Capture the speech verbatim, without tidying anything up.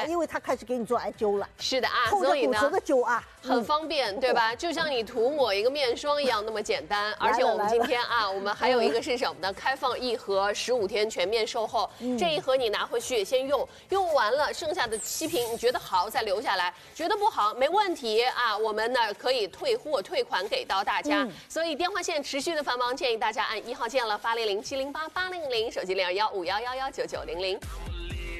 啊，因为他开始给你做艾灸了。 是的啊， 扣着骨头的灸啊， 很方便，对吧？就像你涂抹一个面霜一样那么简单。而且我们今天啊，我们还有一个是什么呢？开放一盒十五天全面售后，这一盒你拿回去先用，用完了剩下的七瓶你觉得好再留下来，觉得不好没问题啊，我们呢可以退货退款给到大家。所以电话线持续的繁忙，建议大家按一号键了八零零七零八八零零，手机零二幺五幺幺幺九九零零。